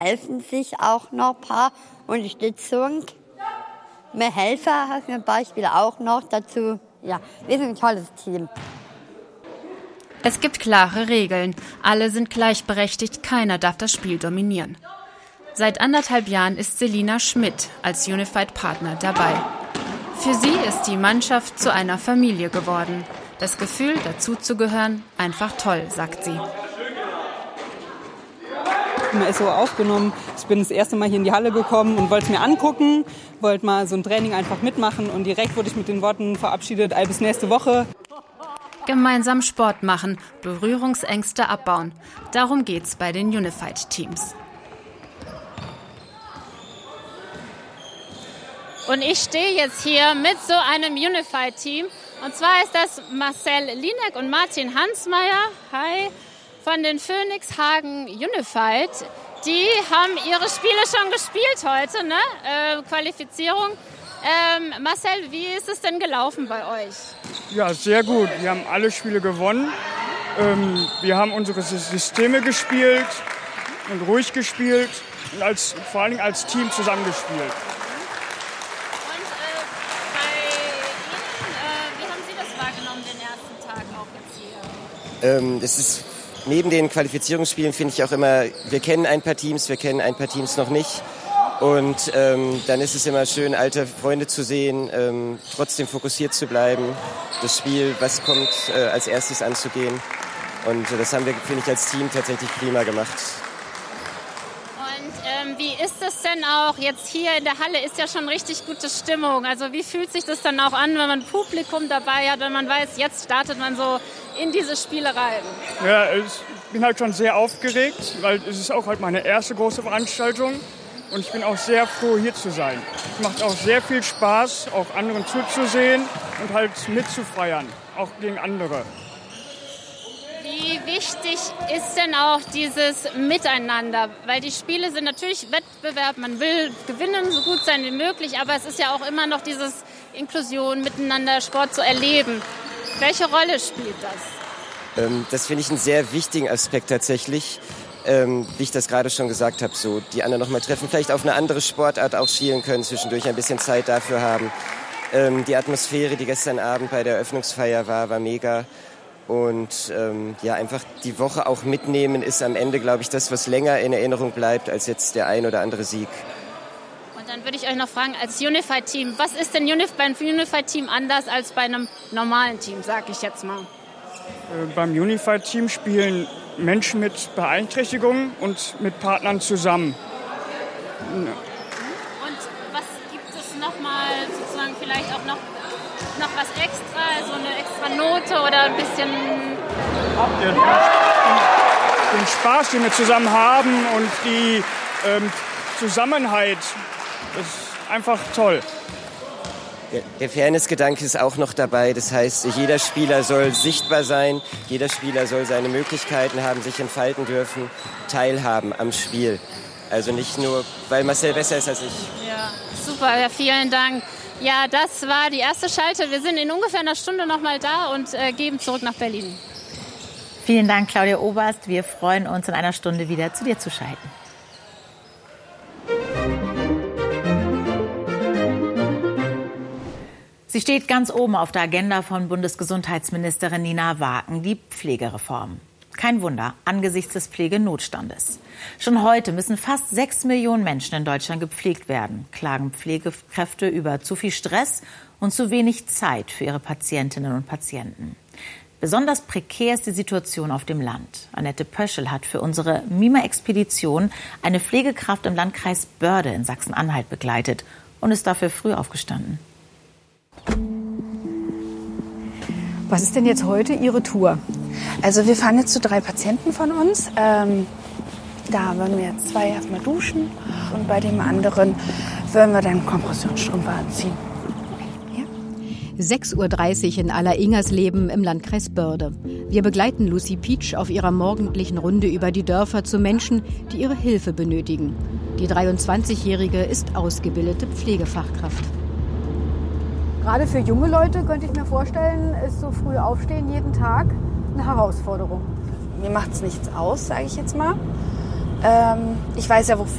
helfen sich auch noch ein paar Unterstützung. Mehr Helfer haben wir zum Beispiel auch noch dazu. Ja, wir sind ein tolles Team. Es gibt klare Regeln. Alle sind gleichberechtigt, keiner darf das Spiel dominieren. Seit 1,5 Jahren ist Selina Schmidt als Unified Partner dabei. Für sie ist die Mannschaft zu einer Familie geworden. Das Gefühl, dazuzugehören, einfach toll, sagt sie. Man ist so aufgenommen. Ich bin das erste Mal hier in die Halle gekommen und wollte es mir angucken, wollte mal so ein Training einfach mitmachen und direkt wurde ich mit den Worten verabschiedet, bis nächste Woche. Gemeinsam Sport machen, Berührungsängste abbauen. Darum geht's bei den Unified Teams. Und ich stehe jetzt hier mit so einem Unified-Team. Und zwar ist das Marcel Lieneck und Martin Hansmeier, hi, von den Phoenix Hagen Unified. Die haben ihre Spiele schon gespielt heute, ne? Qualifizierung. Marcel, wie ist es denn gelaufen bei euch? Ja, sehr gut. Wir haben alle Spiele gewonnen. Wir haben unsere Systeme gespielt und ruhig gespielt und vor allen Dingen als Team zusammengespielt. Es ist neben den Qualifizierungsspielen, finde ich auch immer, wir kennen ein paar Teams noch nicht. Und dann ist es immer schön, alte Freunde zu sehen, trotzdem fokussiert zu bleiben, das Spiel, was kommt, als erstes anzugehen. Und das haben wir, finde ich, als Team tatsächlich prima gemacht. Und wie ist es denn auch jetzt hier in der Halle? Ist ja schon richtig gute Stimmung. Also wie fühlt sich das dann auch an, wenn man Publikum dabei hat, wenn man weiß, jetzt startet man so in diese Spiele rein? Ja, ich bin halt schon sehr aufgeregt, weil es ist auch halt meine erste große Veranstaltung. Und ich bin auch sehr froh, hier zu sein. Es macht auch sehr viel Spaß, auch anderen zuzusehen und halt mitzufeiern, auch gegen andere. Wie wichtig ist denn auch dieses Miteinander? Weil die Spiele sind natürlich Wettbewerb, man will gewinnen, so gut sein wie möglich, aber es ist ja auch immer noch dieses Inklusion, miteinander Sport zu erleben. Welche Rolle spielt das? Das finde ich einen sehr wichtigen Aspekt tatsächlich. Wie ich das gerade schon gesagt habe, so die anderen noch mal treffen, vielleicht auf eine andere Sportart auch schielen können, zwischendurch ein bisschen Zeit dafür haben. Die Atmosphäre, die gestern Abend bei der Eröffnungsfeier war mega. Und ja, einfach die Woche auch mitnehmen ist am Ende, glaube ich, das, was länger in Erinnerung bleibt, als jetzt der ein oder andere Sieg. Und dann würde ich euch noch fragen, als Unified-Team, was ist denn beim Unified-Team anders als bei einem normalen Team, sag ich jetzt mal? Beim Unified-Team spielen Menschen mit Beeinträchtigungen und mit Partnern zusammen. Und was gibt es nochmal, sozusagen vielleicht auch noch was extra, so eine extra Note oder ein bisschen... Den Spaß, den wir zusammen haben und die Zusammenhalt, das ist einfach toll. Der Fairness-Gedanke ist auch noch dabei. Das heißt, jeder Spieler soll sichtbar sein, jeder Spieler soll seine Möglichkeiten haben, sich entfalten dürfen, teilhaben am Spiel. Also nicht nur, weil Marcel besser ist als ich. Ja, super, ja, vielen Dank. Ja, das war die erste Schalte. Wir sind in ungefähr einer Stunde noch mal da und geben zurück nach Berlin. Vielen Dank, Claudia Oberst. Wir freuen uns, in einer Stunde wieder zu dir zu schalten. Sie steht ganz oben auf der Agenda von Bundesgesundheitsministerin Nina Wagen, die Pflegereform. Kein Wunder angesichts des Pflegenotstandes. Schon heute müssen fast 6 Millionen Menschen in Deutschland gepflegt werden, klagen Pflegekräfte über zu viel Stress und zu wenig Zeit für ihre Patientinnen und Patienten. Besonders prekär ist die Situation auf dem Land. Annette Pöschel hat für unsere MIMA-Expedition eine Pflegekraft im Landkreis Börde in Sachsen-Anhalt begleitet und ist dafür früh aufgestanden. Was ist denn jetzt heute Ihre Tour? Also wir fahren jetzt zu 3 Patienten von uns. Da wollen wir jetzt 2 erstmal duschen und bei dem anderen wollen wir dann Kompressionsstrümpfe anziehen. Ja? 6:30 Uhr in Aller-Ingersleben im Landkreis Börde. Wir begleiten Lucy Pietsch auf ihrer morgendlichen Runde über die Dörfer zu Menschen, die ihre Hilfe benötigen. Die 23-Jährige ist ausgebildete Pflegefachkraft. Gerade für junge Leute könnte ich mir vorstellen, ist so früh aufstehen jeden Tag eine Herausforderung. Mir macht es nichts aus, sage ich jetzt mal. Ich weiß ja,